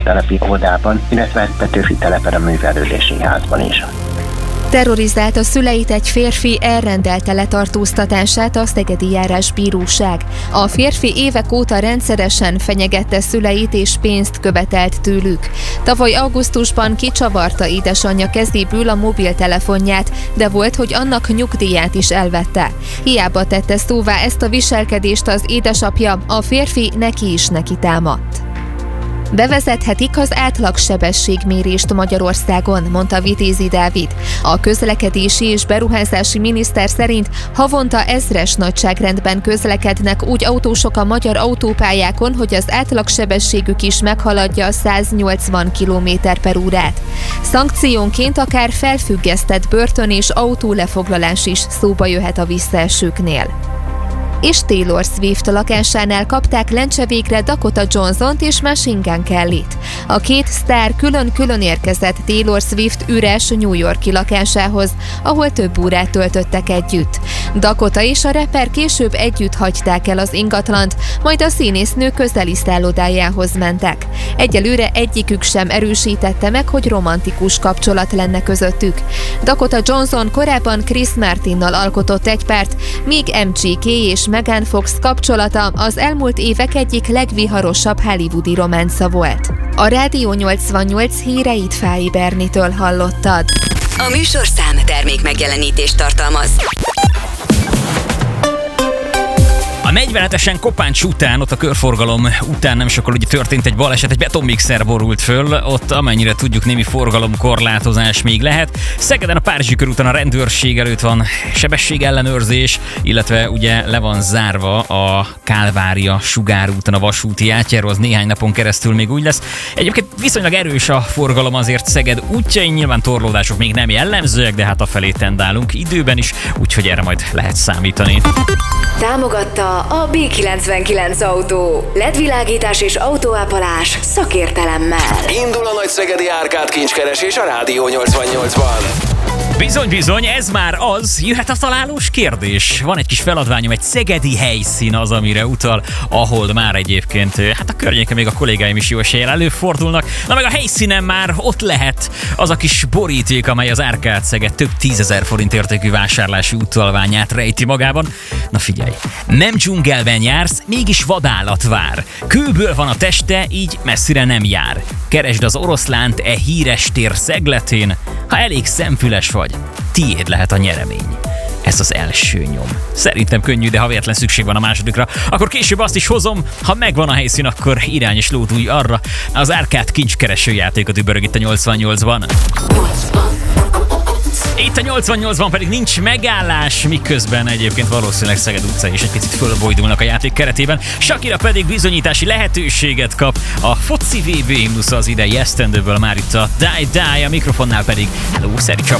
telepi oldalban, illetve Petőfi telepen a művelődési házban is. Terrorizált a szüleit egy férfi, elrendelte letartóztatását a Szegedi Járásbíróság. A férfi évek óta rendszeresen fenyegette szüleit és pénzt követelt tőlük. Tavaly augusztusban kicsavarta édesanyja kezéből a mobiltelefonját, de volt, hogy annak nyugdíját is elvette. Hiába tette szóvá ezt a viselkedést az édesapja, a férfi neki is támadt. Bevezethetik az átlagsebességmérést Magyarországon, mondta Vitézi Dávid. A közlekedési és beruházási miniszter szerint havonta 1000-es nagyságrendben közlekednek úgy autósok a magyar autópályákon, hogy az átlagsebességük is meghaladja a 180 km/órát. Szankciónként akár felfüggesztett börtön és autólefoglalás is szóba jöhet a visszaesőknél. És Taylor Swift lakásánál kapták lencse végre Dakota Johnsont és Machine Gun Kellyt. A két sztár külön-külön érkezett Taylor Swift üres New York-i lakásához, ahol több órát töltöttek együtt. Dakota és a rapper később együtt hagyták el az ingatlant, majd a színésznő közeli szállodájához mentek. Egyelőre egyikük sem erősítette meg, hogy romantikus kapcsolat lenne közöttük. Dakota Johnson korábban Chris Martinnal alkotott egy párt, míg MGK és Megan Fox kapcsolata az elmúlt évek egyik legviharosabb hollywoodi románca volt. A Rádió 88 híreit Fáy Bernitől hallottad. A műsorszám termék megjelenítést tartalmaz. A 47-esen Kopáncs után, ott a körforgalom után nem sokkal ugye történt egy baleset, egy betonmixer borult föl, ott amennyire tudjuk némi forgalomkorlátozás még lehet. Szegeden a Párizsi körúton a rendőrség előtt van sebességellenőrzés, illetve ugye le van zárva a Kálvária Sugárúton a vasúti átjáró, az néhány napon keresztül még úgy lesz. Egyébként viszonylag erős a forgalom azért Szeged útjain, nyilván torlódások még nem jellemzőek, de hát afelé tendálunk időben is, úgyhogy erre majd lehet számítani. Támogatta a B99 Autó. LED-világítás és autóápolás szakértelemmel. Indul a nagy szegedi árkád kincskeresés a Rádió 88-ban. Bizony, ez már az, jöhet a találós kérdés. Van egy kis feladványom, egy szegedi helyszín az, amire utal, ahol már egyébként, hát a környéken még a kollégáim is jó eséllyel előfordulnak. Na meg a helyszínen már ott lehet az a kis boríték, amely az Árkád Szeged több 10 000 forint értékű vásárlási utalványát rejti magában. Na figyelj, nem dzsungelben jársz, mégis vadállat vár. Kőből van a teste, így messzire nem jár. Keresd az oroszlánt e híres tér szegletén, ha elég szemfüles vagy, tiéd lehet a nyeremény. Ez az első nyom. Szerintem könnyű, de ha véletlen szükség van a másodikra, akkor később azt is hozom. Ha megvan a helyszín, akkor irány és lódulj arra. Az Árkád kincskereső játékot übörög itt a 88-ban. Itt a 88-ban pedig nincs megállás, miközben egyébként valószínűleg Szeged utcai is egy picit fölbojdulnak a játék keretében. Shakira pedig bizonyítási lehetőséget kap. A foci VB himnusza az idei esztendőből már itt a Die Die, a mikrofonnál pedig Hello, Szeri Csaba.